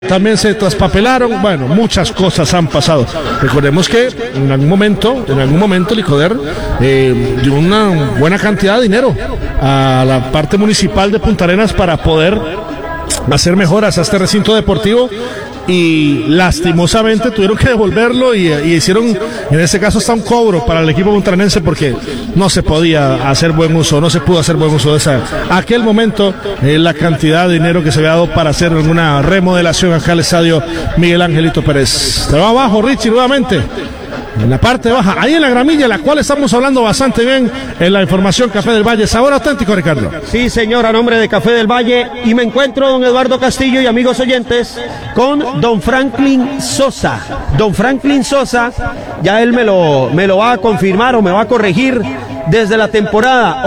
también se traspapelaron, bueno, muchas cosas han pasado. Recordemos que en algún momento Licoder dio una buena cantidad de dinero a la parte municipal de Punta Arenas para poder hacer mejoras a este recinto deportivo, y lastimosamente tuvieron que devolverlo y hicieron, en este caso, hasta un cobro para el equipo puntarenense porque no se podía hacer buen uso, no se pudo hacer buen uso de aquel momento, la cantidad de dinero que se había dado para hacer una remodelación acá al estadio Miguel Angelito Pérez. Te va abajo, Richie, nuevamente. En la parte baja, ahí en la gramilla, la cual estamos hablando bastante bien en la información Café del Valle. Sabor auténtico, Ricardo. Sí, señor, a nombre de Café del Valle, y me encuentro, don Eduardo Castillo y amigos oyentes, con don Franklin Sosa. Don Franklin Sosa, ya él me lo va a confirmar o me va a corregir, desde la temporada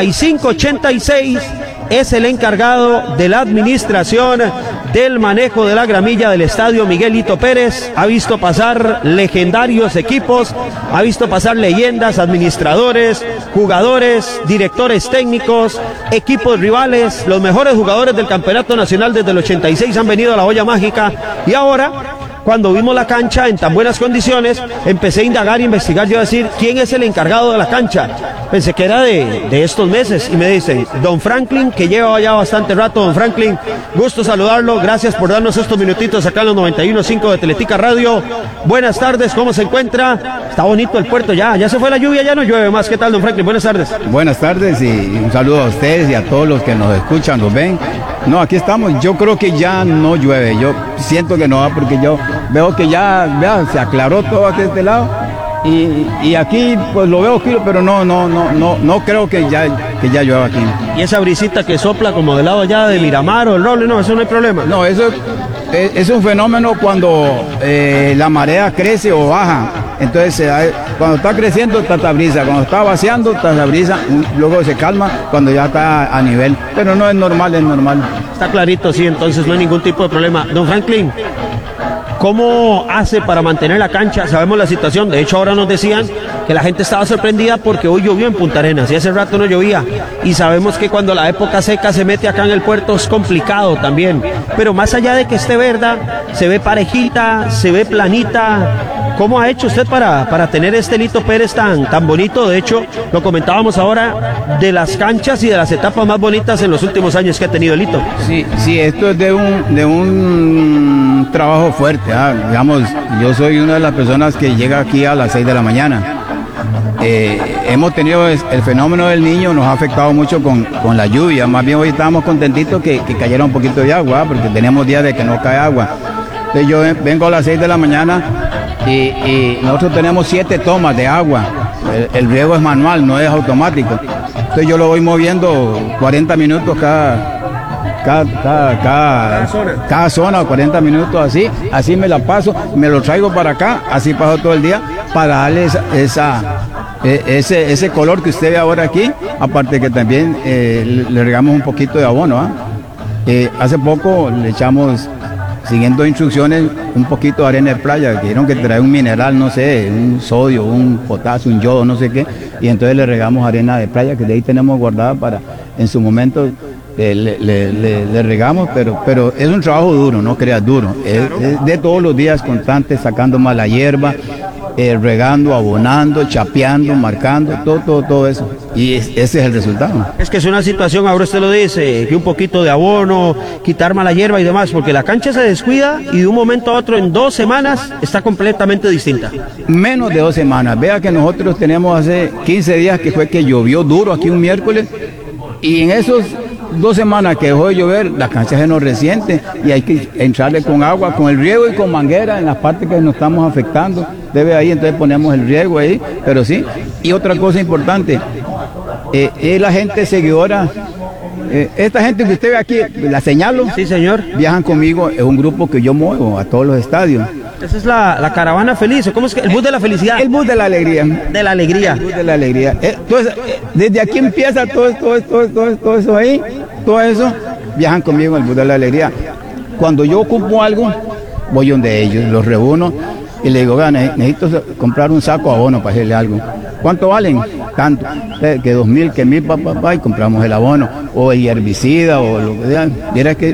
85-86 es el encargado de la administración del manejo de la gramilla del estadio Miguelito Pérez. Ha visto pasar legendarios equipos, ha visto pasar leyendas, administradores, jugadores, directores técnicos, equipos rivales. Los mejores jugadores del campeonato nacional desde el 86 han venido a la olla mágica, y ahora, cuando vimos la cancha en tan buenas condiciones, empecé a indagar e investigar, yo a decir, ¿quién es el encargado de la cancha? Pensé que era de estos meses, y me dicen, don Franklin, que lleva ya bastante rato. Don Franklin, gusto saludarlo, gracias por darnos estos minutitos acá en los 91.5 de Teletica Radio. Buenas tardes, ¿cómo se encuentra? Está bonito el puerto, ya se fue la lluvia, ya no llueve más. ¿Qué tal, don Franklin? Buenas tardes. Buenas tardes, y un saludo a ustedes y a todos los que nos escuchan, nos ven. No, aquí estamos, yo creo que ya no llueve, yo siento que no va, porque yo veo que ya se aclaró todo aquí de este lado, y aquí pues lo veo oscuro, pero no creo que ya llueva aquí. ¿Y esa brisita que sopla como del lado allá de Miramar o el Roble? No, eso no hay problema. No, eso es un fenómeno cuando la marea crece o baja. Entonces cuando está creciendo está esta brisa, cuando está vaciando está la brisa, luego se calma cuando ya está a nivel, pero no es normal, es normal. Está clarito, sí, entonces no hay ningún tipo de problema. Don Franklin, ¿cómo hace para mantener la cancha? Sabemos la situación, de hecho ahora nos decían que la gente estaba sorprendida porque hoy llovió en Punta Arenas y hace rato no llovía, y sabemos que cuando la época seca se mete acá en el puerto es complicado también, pero más allá de que esté verde, se ve parejita, se ve planita. ¿Cómo ha hecho usted para tener este Lito Pérez tan bonito? De hecho, lo comentábamos ahora, de las canchas y de las etapas más bonitas en los últimos años que ha tenido Lito. Sí, esto es de un trabajo fuerte. Digamos, yo soy una de las personas que llega aquí a las 6 de la mañana. Hemos tenido el fenómeno del Niño, nos ha afectado mucho con la lluvia. Más bien hoy estábamos contentitos que cayera un poquito de agua, porque tenemos días de que no cae agua. Entonces yo vengo a las 6 de la mañana y nosotros tenemos 7 tomas de agua. El riego es manual, no es automático. Entonces yo lo voy moviendo 40 minutos cada zona, 40 minutos así me la paso, me lo traigo para acá, así paso todo el día para darle ese color que usted ve ahora aquí, aparte que también le regamos un poquito de abono. Hace poco le echamos, siguiendo instrucciones, un poquito de arena de playa, que dijeron que trae un mineral, no sé, un sodio, un potasio, un yodo, no sé qué, y entonces le regamos arena de playa, que de ahí tenemos guardada para, en su momento, le regamos, pero es un trabajo duro, no creas, duro, es de todos los días constante, sacando más la hierba, regando, abonando, chapeando, marcando, todo eso, y ese es el resultado. Es que es una situación, ahora usted lo dice, que un poquito de abono, quitar mala hierba y demás, porque la cancha se descuida y de un momento a otro, en 2 semanas, está completamente distinta. Menos de 2 semanas, vea que nosotros tenemos hace 15 días que fue que llovió duro aquí un miércoles, y en esos 2 semanas que dejó de llover, la cancha se nos resiente y hay que entrarle con agua, con el riego y con manguera en las partes que nos estamos afectando. Debe ahí, entonces ponemos el riego ahí, pero sí. Y otra cosa importante, es la gente seguidora. Esta gente que usted ve aquí, la señalo. Sí, señor. Viajan conmigo, es un grupo que yo muevo a todos los estadios. Esa es la caravana feliz, ¿cómo es que? El bus de la felicidad. El bus de la alegría. De la alegría. El bus de la alegría. Entonces, desde aquí empieza todo eso ahí, todo eso, viajan conmigo en el bus de la alegría. Cuando yo ocupo algo, voy donde ellos, los reúno y le digo, necesito comprar un saco de abono para hacerle algo. ¿Cuánto valen? Tanto. Que 2.000, que 1.000, papá, y compramos el abono, o el herbicida, o lo que sea.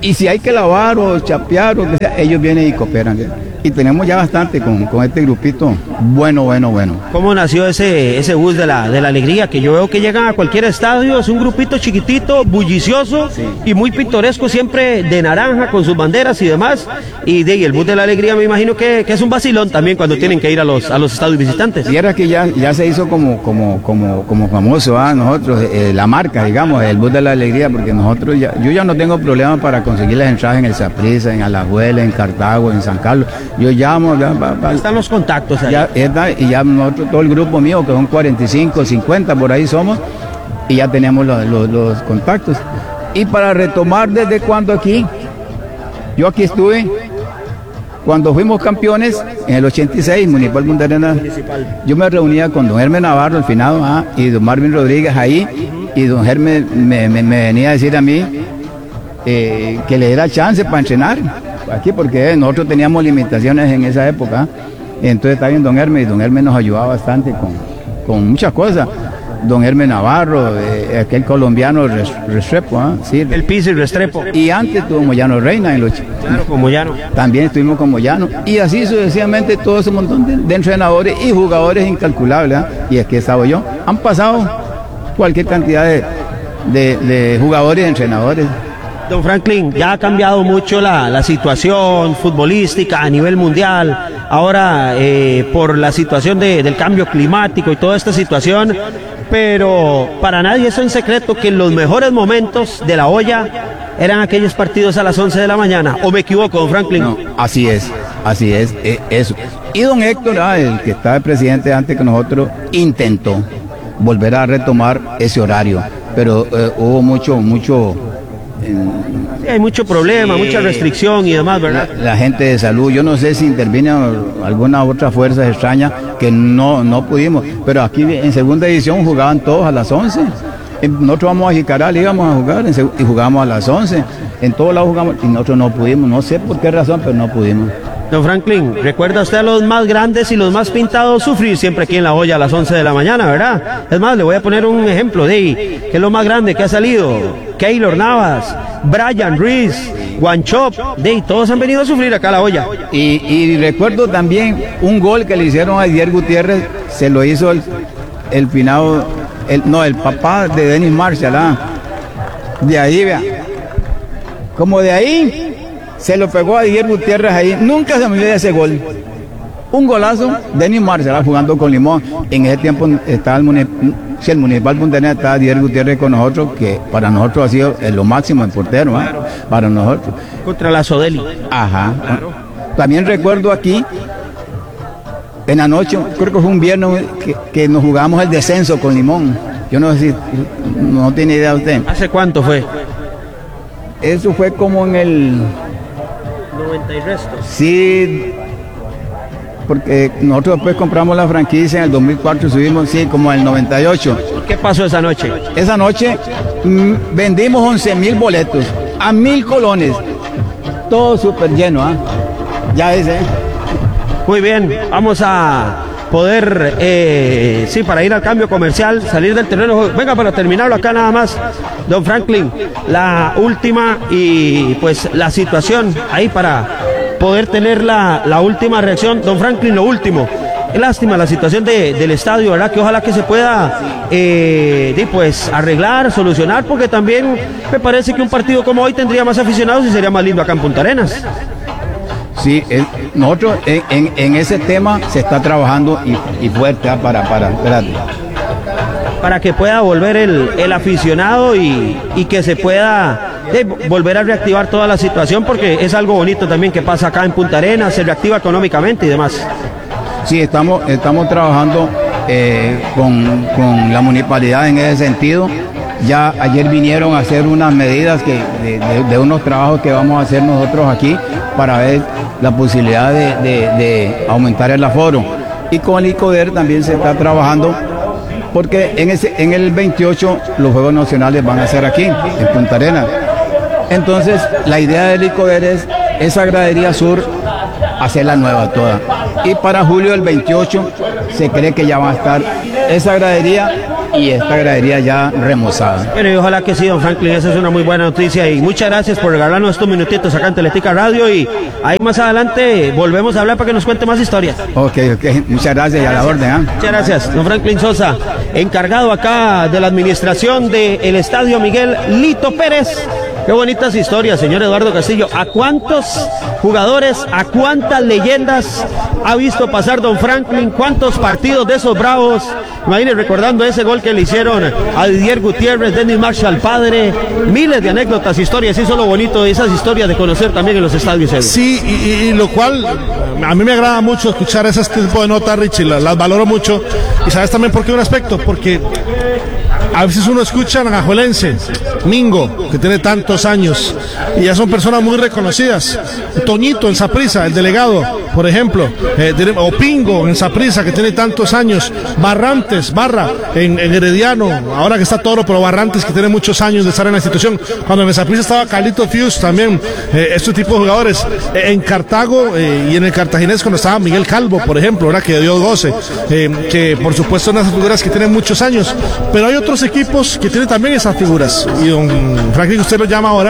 Y si hay que lavar o chapear o que sea, ellos vienen y cooperan. Y tenemos ya bastante con este grupito bueno. ¿Cómo nació ese bus de la alegría? Que yo veo que llegan a cualquier estadio, es un grupito chiquitito, bullicioso y muy pintoresco, siempre de naranja con sus banderas y demás. Y el bus de la alegría me imagino que es un vacilón también cuando tienen que ir a los estadios visitantes. Y era que ya se hizo como famoso, nosotros, la marca, digamos, el bus de la alegría, porque nosotros yo ya no tengo problema para conseguir las entradas en el Saprissa, en Alajuela, en Cartago, en San Carlos. Yo llamo, están los contactos ahí. Y ya nosotros, todo el grupo mío, que son 45, 50, por ahí somos, y ya tenemos los contactos. Y para retomar desde cuando aquí, yo aquí estuve, cuando fuimos campeones, en el 86, Municipal Punta Arenas, yo me reunía con don Hermes Navarro, el finado, y don Marvin Rodríguez ahí, y don Hermes me venía a decir a mí que le diera chance para entrenar aquí, porque nosotros teníamos limitaciones en esa época. Entonces está bien don Hermes, y don Hermes nos ayudaba bastante con muchas cosas. Don Hermes Navarro, aquel colombiano Restrepo, sí. El Piso y Restrepo. Y antes tuvo Moyano Reina en los... Claro, con Moyano. También estuvimos con Moyano. Y así sucesivamente todo ese montón de entrenadores y jugadores incalculables. Y es que estaba yo. Han pasado cualquier cantidad de jugadores y entrenadores. Don Franklin, ya ha cambiado mucho la situación futbolística a nivel mundial. Ahora, por la situación del cambio climático y toda esta situación, pero para nadie es un secreto que los mejores momentos de la olla eran aquellos partidos a las 11 de la mañana. ¿O me equivoco, don Franklin? No, así es, eso. Y don Héctor, el que estaba presidente antes que nosotros, intentó volver a retomar ese horario, pero hubo mucho hay mucho problema, mucha restricción y demás, ¿verdad? La gente de salud, yo no sé si interviene alguna otra fuerza extraña que no pudimos, pero aquí en segunda edición jugaban todos a las 11. Nosotros vamos a Jicaral, íbamos a jugar y jugamos a las 11. En todos lados jugamos y nosotros no pudimos, no sé por qué razón, pero no pudimos. Don Franklin, ¿recuerda usted a los más grandes y los más pintados sufrir siempre aquí en la olla a las 11 de la mañana, verdad? Es más, le voy a poner un ejemplo de que es lo más grande que ha salido. Keylor Navas, Brian Ruiz, Guanchop, todos han venido a sufrir acá a la olla. Y recuerdo también un gol que le hicieron a Dier Gutiérrez, se lo hizo el finado, el papá de Denis Marshall, de ahí, vea. Como de ahí se lo pegó a Dier Gutiérrez ahí, nunca se me olvida ese gol. Un golazo, Denis Marshall jugando con Limón. En ese tiempo estaba el Municipal Punta Arenas, estaba Dier Gutiérrez con nosotros, que para nosotros ha sido lo máximo en portero, para nosotros. Contra la Sodeli. Ajá. También recuerdo aquí, en la noche, creo que fue un viernes que nos jugamos el descenso con Limón. Yo no sé si no tiene idea usted. ¿Hace cuánto fue? Eso fue como en el 90 y resto. Sí, porque nosotros después compramos la franquicia en el 2004, subimos, sí, como en el 98. ¿Qué pasó esa noche? Esa noche vendimos 11,000 boletos a 1,000 colones, todo súper lleno, ya es, Muy bien, vamos a poder, para ir al cambio comercial, salir del terreno. Venga, para terminarlo acá nada más, don Franklin, la última y pues la situación ahí para poder tener la última reacción. Don Franklin, lo último, qué lástima la situación del estadio, ¿verdad? Que ojalá que se pueda pues arreglar, solucionar, porque también me parece que un partido como hoy tendría más aficionados y sería más lindo acá en Punta Arenas. Sí, nosotros en ese tema se está trabajando y fuerte para que pueda volver el aficionado y que se pueda volver a reactivar toda la situación, porque es algo bonito también que pasa acá en Punta Arenas, se reactiva económicamente y demás. Sí, estamos trabajando con la municipalidad en ese sentido. Ya ayer vinieron a hacer unas medidas de unos trabajos que vamos a hacer nosotros aquí para ver la posibilidad de aumentar el aforo. Y con el ICODER también se está trabajando, porque en el 28 los Juegos Nacionales van a ser aquí, en Punta Arenas. Entonces, la idea del ICODER es esa gradería sur, hacerla nueva toda. Y para julio del 28 se cree que ya va a estar esa gradería y esta gradería ya remozada. Bueno, y ojalá que sí, don Franklin, esa es una muy buena noticia y muchas gracias por regalarnos estos minutitos acá en Teletica Radio y ahí más adelante volvemos a hablar para que nos cuente más historias. Ok, muchas gracias y a la orden. Muchas gracias, don Franklin Sosa, encargado acá de la administración del Estadio Miguel Lito Pérez. Qué bonitas historias, señor Eduardo Castillo. ¿A cuántos jugadores, a cuántas leyendas ha visto pasar don Franklin? ¿Cuántos partidos de esos bravos? Imagínense recordando ese gol que le hicieron a Didier Gutiérrez, Dennis Marshall padre. Miles de anécdotas, historias. Eso es lo bonito de esas historias de conocer también en los estadios. Edu. Sí, y lo cual a mí me agrada mucho escuchar ese tipo de notas, Richie. Las valoro mucho. Y sabes también por qué un aspecto. Porque a veces uno escucha a Najajuelense, Mingo, que tiene tantos años, y ya son personas muy reconocidas. Toñito en Saprissa, el delegado, por ejemplo, o Pingo en Saprissa, que tiene tantos años. Barrantes, Barra en Herediano, ahora que está Toro, pero Barrantes, que tiene muchos años de estar en la institución. Cuando en Saprissa estaba Carlito Fius también, este tipo de jugadores. En Cartago y en el Cartaginés, cuando estaba Miguel Calvo, por ejemplo, ahora que dio goce, que por supuesto son unas figuras que tienen muchos años, pero hay otros equipos que tienen también esas figuras. Y don Franklin, usted lo llama ahora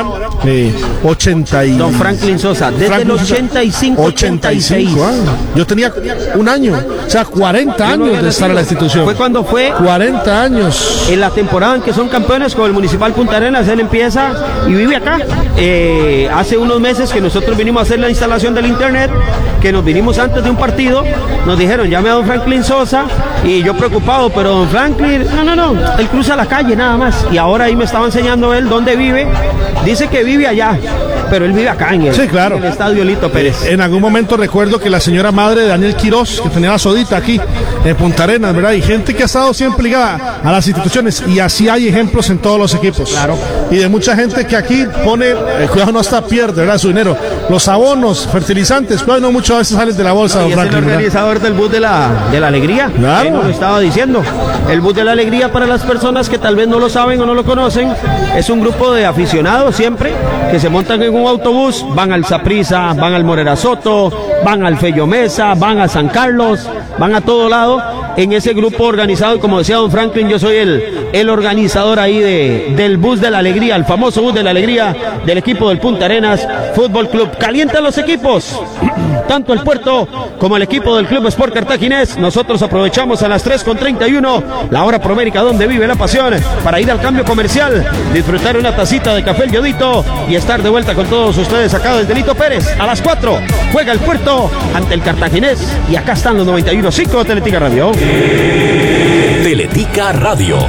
80 y... Don Franklin Sosa, desde Franklin el 85, 86. Yo tenía un año, o sea, 40 años de estar en la institución. Fue cuando fue 40 años. en la temporada en que son campeones con el Municipal Punta Arenas. Él empieza y vive acá. Hace unos meses que nosotros vinimos a hacer la instalación del internet, que nos vinimos antes de un partido, nos dijeron, llame a don Franklin Sosa, y yo preocupado, pero don Franklin, no, él cruza la calle nada más, y ahora ahí me estaba enseñando él dónde vive. Dice que vive allá, pero él vive acá en el, sí, claro, en el Estadio Lito Pérez. En algún momento recuerdo que la señora madre de Daniel Quirós, que tenía la sodita aquí en Punta Arenas, ¿verdad? Y gente que ha estado siempre ligada a las instituciones, y así hay ejemplos en todos los equipos. Claro. Y de mucha gente que aquí pone, cuidado, no hasta pierde, ¿verdad? Su dinero. Los abonos, fertilizantes, cuidado, no muchas veces salen de la bolsa, don Y es Franklin, el organizador del bus de la alegría. Claro. Él nos lo estaba diciendo. El bus de la alegría, para las personas que tal vez no lo saben o no lo conocen, es un grupo de aficionados siempre que se montan en un autobús, van al Saprissa, van al Morera Soto, van al Fello Mesa, van a San Carlos, van a todo lado en ese grupo organizado. Y como decía don Franklin, yo soy el organizador ahí del bus de la alegría, el famoso bus de la alegría del equipo del Punta Arenas Fútbol Club. Calientan los equipos, tanto el Puerto como el equipo del Club Sport Cartaginés. Nosotros aprovechamos a las 3:31, la hora promérica donde vive la pasión, para ir al cambio comercial, disfrutar una tacita de café El Yodito y estar de vuelta con todos ustedes acá desde Lito Pérez. A las 4 juega el Puerto ante el Cartaginés, y acá están los 91.5 de Teletica Radio. Teletica Radio.